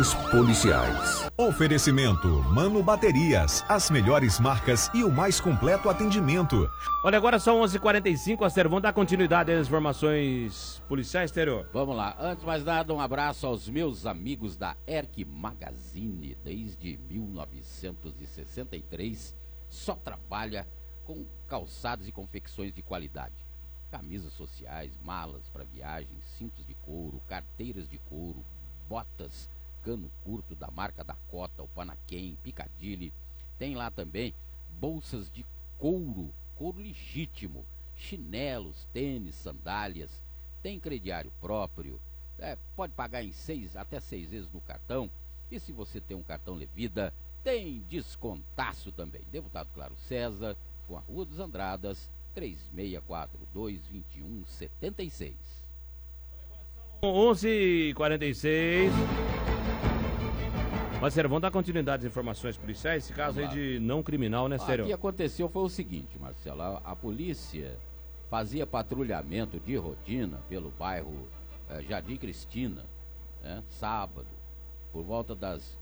Informações policiais. Oferecimento Mano Baterias, as melhores marcas e o mais completo atendimento. Olha, agora são 11h45, a Servão dá continuidade às informações policiais, exterior. Vamos lá, antes de mais nada, um abraço aos meus amigos da Erc Magazine. Desde 1963, só trabalha com calçados e confecções de qualidade. Camisas sociais, malas para viagem, cintos de couro, carteiras de couro, botas, cano curto da marca Dakota, o Panaquém, Piccadilly. Tem lá também bolsas de couro legítimo, chinelos, tênis, sandálias. Tem crediário próprio, pode pagar em até 6 vezes no cartão. E se você tem um cartão Levida, tem descontaço também. Deputado Claro César, com a Rua dos Andradas, 3642-2176. 11h46. Mas, Sérgio, vamos dar continuidade às informações policiais. Esse caso aí de não criminal, né, Sérgio? O que aconteceu foi o seguinte, Marcelo. A polícia fazia patrulhamento de rotina pelo bairro Jardim Cristina, sábado, por volta das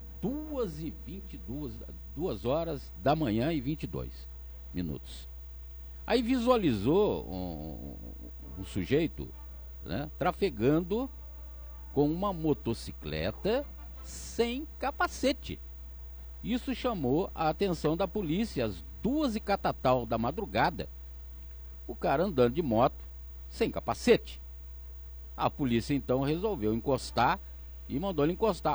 2 horas da manhã e 22 minutos. Aí visualizou um sujeito, trafegando com uma motocicleta sem capacete. Isso chamou a atenção da polícia às 2h da madrugada. O cara andando de moto sem capacete. A polícia então resolveu encostar e mandou ele encostar.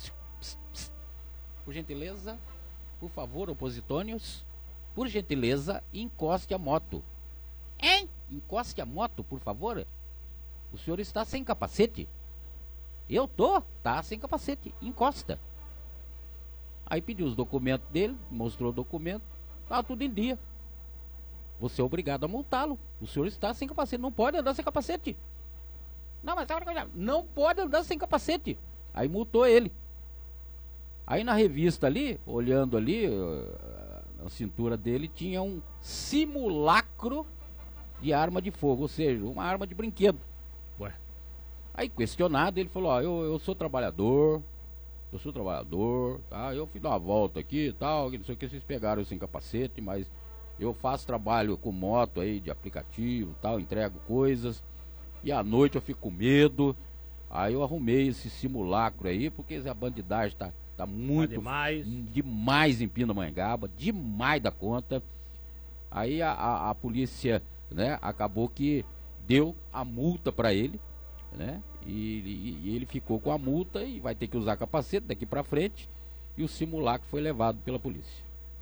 Por gentileza, por favor, opositônios, por gentileza, encoste a moto. Hein? Encoste a moto, por favor. O senhor está sem capacete? Eu tô? Tá sem capacete. Encosta. Aí pediu os documentos dele, mostrou o documento. Tá tudo em dia. Você é obrigado a multá-lo. O senhor está sem capacete. Não pode andar sem capacete. Não, mas não pode andar sem capacete. Aí multou ele. Aí na revista ali, olhando ali, na cintura dele tinha um simulacro de arma de fogo, ou seja, uma arma de brinquedo. Ué. Aí questionado, ele falou, eu sou trabalhador, tá? Eu fui dar uma volta aqui e tal, não sei o que, vocês pegaram eu sem capacete, mas eu faço trabalho com moto aí, de aplicativo tal, entrego coisas, e à noite eu fico com medo, aí eu arrumei esse simulacro aí, porque a bandidagem tá muito demais em Pindamonhangaba, demais da conta. Aí a polícia, acabou que deu a multa para ele, e ele ficou com a multa e vai ter que usar capacete daqui para frente, e o simulacro foi levado pela polícia.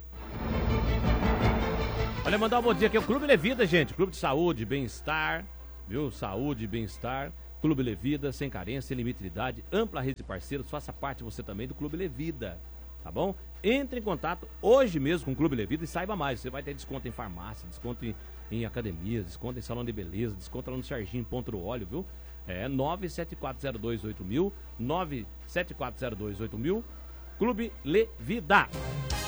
Olha, mandar um bom dia aqui, é o Clube Levida, gente, Clube de Saúde, Bem-Estar, viu? Saúde e Bem-Estar. Clube Levida, sem carência, sem limite de idade, ampla rede de parceiros, faça parte você também do Clube Levida, tá bom? Entre em contato hoje mesmo com o Clube Levida e saiba mais, você vai ter desconto em farmácia, desconto em academias, desconto em salão de beleza, desconto lá no Serginho Ponto Óleo, viu? 974028000, 974028000, Clube Levida.